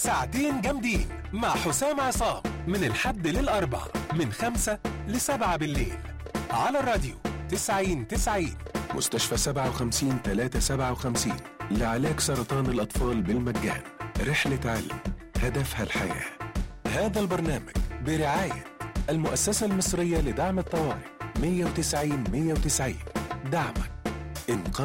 ساعتين جامدين مع حسام عصام من الحد للأربع من 5 ل7 بالليل على الراديو 90-90. مستشفى 57-357 لعلاج سرطان الأطفال بالمجان. رحلة علم هدفها الحياة. هذا البرنامج برعاية المؤسسة المصرية لدعم الطوارئ 190-190. دعمك إنقاذ